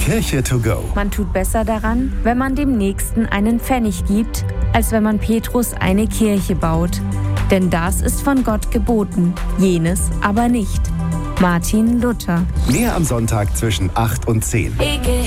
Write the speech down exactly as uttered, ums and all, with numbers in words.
Kirche to go. Man tut besser daran, wenn man dem Nächsten einen Pfennig gibt, als wenn man Petrus eine Kirche baut. Denn das ist von Gott geboten, jenes aber nicht. Martin Luther. Mehr am Sonntag zwischen acht und zehn.